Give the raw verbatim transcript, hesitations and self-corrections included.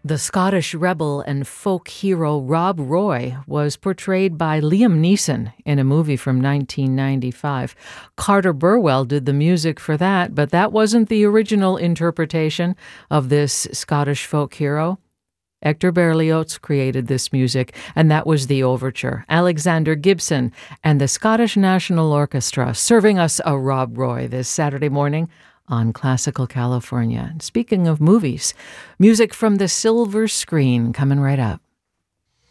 The Scottish rebel and folk hero Rob Roy was portrayed by Liam Neeson in a movie from nineteen ninety-five. Carter Burwell did the music for that, but that wasn't the original interpretation of this Scottish folk hero. Hector Berlioz created this music, and that was the overture. Alexander Gibson and the Scottish National Orchestra serving us a Rob Roy this Saturday morning on Classical California. Speaking of movies, music from the silver screen coming right up.